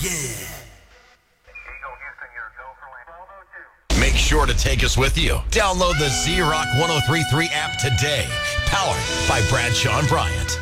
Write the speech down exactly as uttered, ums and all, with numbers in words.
Yeah. Make sure to take us with you. Download the Z-Rock one oh three point three app today. Powered by Bradshaw and Bryant.